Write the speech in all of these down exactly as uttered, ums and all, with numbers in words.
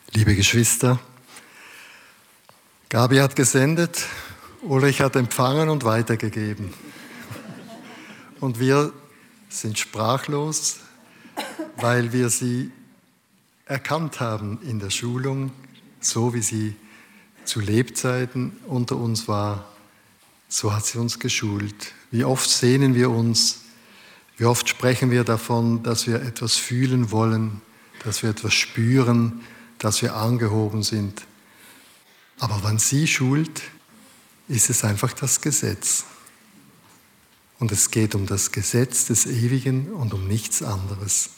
Liebe Geschwister, Gabi hat gesendet, Ulrich hat empfangen und weitergegeben. Und wir sind sprachlos, weil wir sie erkannt haben in der Schulung, so wie sie zu Lebzeiten unter uns war, so hat sie uns geschult. Wie oft sehnen wir uns, wie oft sprechen wir davon, dass wir etwas fühlen wollen, dass wir etwas spüren, dass wir angehoben sind. Aber wenn sie schult, ist es einfach das Gesetz. Und es geht um das Gesetz des Ewigen und um nichts anderes.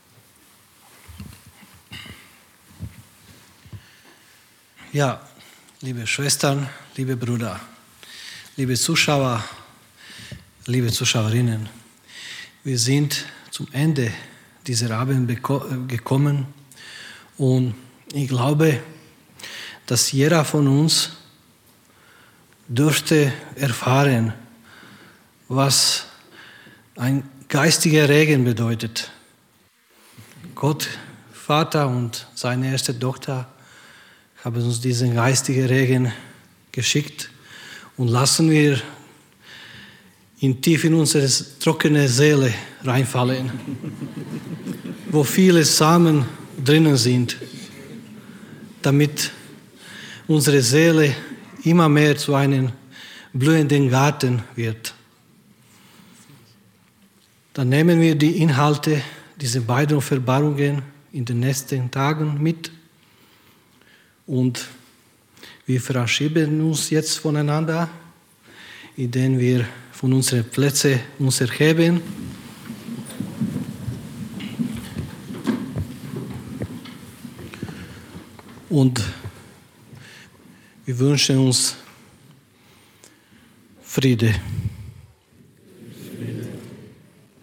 Ja, liebe Schwestern, liebe Brüder, liebe Zuschauer, liebe Zuschauerinnen, wir sind zum Ende dieser Abend gekommen und ich glaube, dass jeder von uns dürfte erfahren, was ein geistiger Regen bedeutet. Gott, Vater und seine erste Tochter haben uns diesen geistigen Regen geschickt und lassen wir ihn tief in unsere trockene Seele reinfallen, wo viele Samen drinnen sind, damit unsere Seele immer mehr zu einem blühenden Garten wird. Dann nehmen wir die Inhalte dieser beiden Offenbarungen in den nächsten Tagen mit und wir verabschieden uns jetzt voneinander, indem wir von unseren Plätzen uns erheben. Und wir wünschen uns Friede.